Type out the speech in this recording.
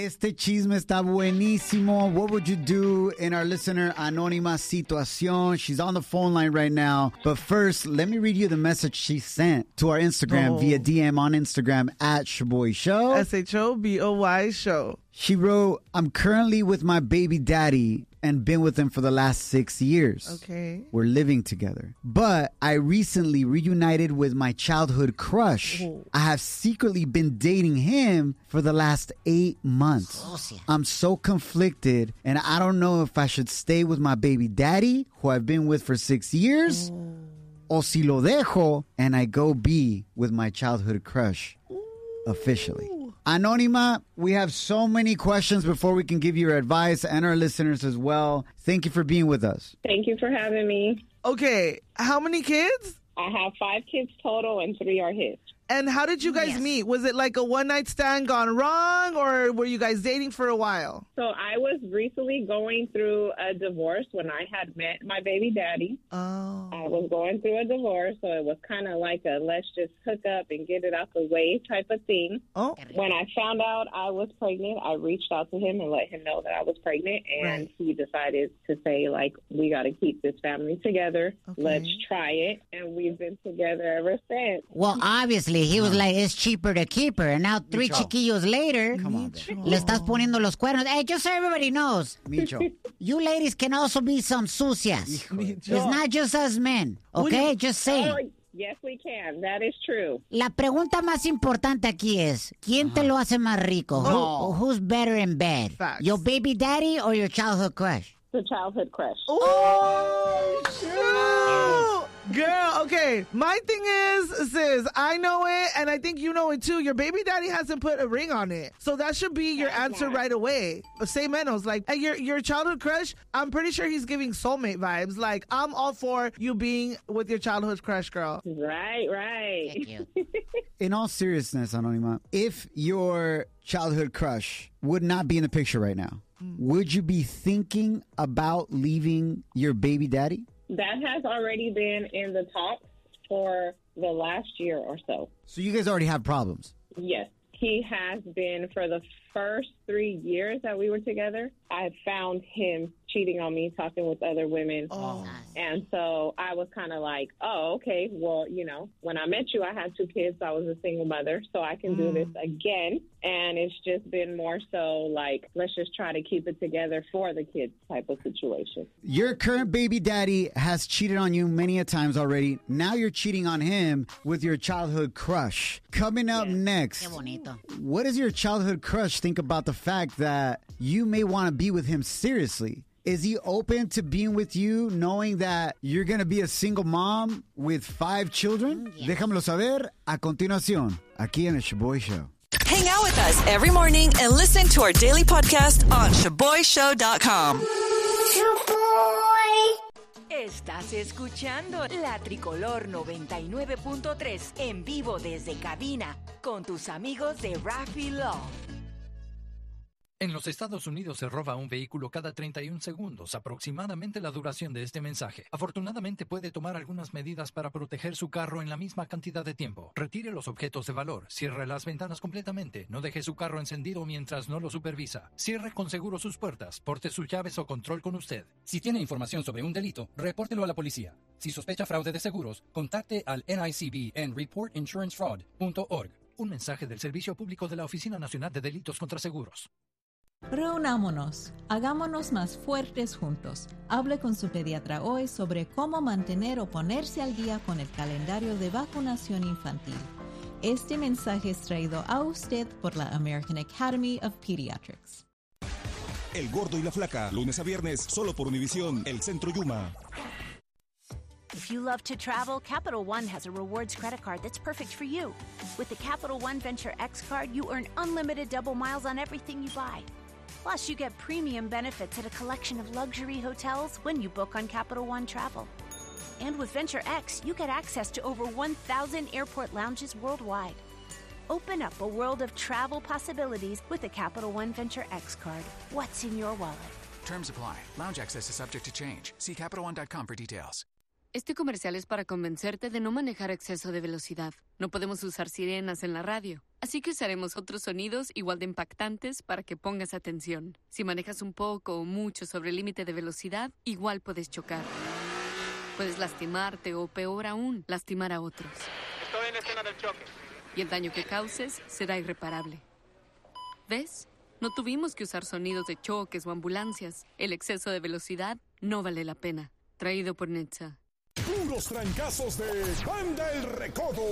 Este chisme está buenísimo. What would you do in our listener Anónima situación? She's on the phone line right now. But first, let me read you the message she sent to our Instagram via DM on Instagram at Shoboy Show. SHOBOY Show. She wrote, I'm currently with my baby daddy and been with him for the last 6 years. Okay. We're living together. But I recently reunited with my childhood crush. Ooh. I have secretly been dating him for the last 8 months. I'm so conflicted, and I don't know if I should stay with my baby daddy, who I've been with for 6 years, o si lo dejo and I go be with my childhood crush officially. Anónima, we have so many questions before we can give you your advice and our listeners as well. Thank you for being with us. Thank you for having me. Okay, how many kids? I have 5 kids total and 3 are his. And how did you guys meet? Was it like a one-night stand gone wrong, or were you guys dating for a while? So I was recently going through a divorce when I had met my baby daddy. Oh. I was going through a divorce, so it was kind of like a let's just hook up and get it out the way type of thing. Oh. When I found out I was pregnant, I reached out to him and let him know that I was pregnant, and he decided to say, like, we got to keep this family together. Okay. Let's try it, and we've been together ever since. Well, obviously, he was like, it's cheaper to keep her. And now 3 chiquillos later, le estás poniendo los cuernos. Hey, just so everybody knows, Micho. you ladies can also be some sucias. It's not just us men, okay? Just saying. Oh, yes, we can. That is true. La pregunta más importante aquí es, ¿quién te lo hace más rico? Who's better in bed? Facts. Your baby daddy or your childhood crush? The childhood crush. Oh, shoot! Girl, okay. My thing is, sis, I know it, and I think you know it too. Your baby daddy hasn't put a ring on it. So that should be your answer right away. Say menos. Like, hey, your childhood crush, I'm pretty sure he's giving soulmate vibes. Like, I'm all for you being with your childhood crush, girl. Right. In all seriousness, Anónima, if your childhood crush would not be in the picture right now, would you be thinking about leaving your baby daddy? That has already been in the talks for the last year or so. So you guys already have problems? Yes. He has been for the first 3 years that we were together. I found him cheating on me, talking with other women. Oh. And so I was kind of like, oh, okay, well, you know, when I met you, I had 2 kids. I was a single mother, so I can do this again. And it's just been more so like, let's just try to keep it together for the kids type of situation. Your current baby daddy has cheated on you many a times already. Now you're cheating on him with your childhood crush. Coming up next, Qué bonito. what does your childhood crush think about the fact that you may want to be with him seriously? Is he open to being with you knowing that you're going to be a single mom with 5 children? Déjamelo saber a continuación, aquí en el Shoboy Show. Hang out with us every morning and listen to our daily podcast on ShoboyShow.com. Estás escuchando La Tricolor 99.3 en vivo desde cabina con tus amigos de Raffy Law. En los Estados Unidos se roba un vehículo cada 31 segundos, aproximadamente la duración de este mensaje. Afortunadamente puede tomar algunas medidas para proteger su carro en la misma cantidad de tiempo. Retire los objetos de valor, cierre las ventanas completamente, no deje su carro encendido mientras no lo supervisa. Cierre con seguro sus puertas, porte sus llaves o control con usted. Si tiene información sobre un delito, repórtelo a la policía. Si sospecha fraude de seguros, contacte al NICB en reportinsurancefraud.org. Un mensaje del Servicio Público de la Oficina Nacional de Delitos contra Seguros. Reunámonos, hagámonos más fuertes juntos. Hable con su pediatra hoy sobre cómo mantener o ponerse al día con el calendario de vacunación infantil. Este mensaje es traído a usted por la American Academy of Pediatrics. El Gordo y la Flaca, lunes a viernes, solo por Univisión, El Centro Yuma. If you love to travel, Capital One has a rewards credit card that's perfect for you. With the Capital One Venture X card, you earn unlimited double miles on everything you buy. Plus, you get premium benefits at a collection of luxury hotels when you book on Capital One Travel. And with Venture X, you get access to over 1,000 airport lounges worldwide. Open up a world of travel possibilities with the Capital One Venture X card. What's in your wallet? Terms apply. Lounge access is subject to change. See CapitalOne.com for details. Este comercial es para convencerte de no manejar a exceso de velocidad. No podemos usar sirenas en la radio. Así que usaremos otros sonidos igual de impactantes para que pongas atención. Si manejas un poco o mucho sobre el límite de velocidad, igual puedes chocar. Puedes lastimarte o, peor aún, lastimar a otros. Estoy en la escena del choque. Y el daño que causes será irreparable. ¿Ves? No tuvimos que usar sonidos de choques o ambulancias. El exceso de velocidad no vale la pena. Traído por Netza. Puros trancazos de Banda El Recodo.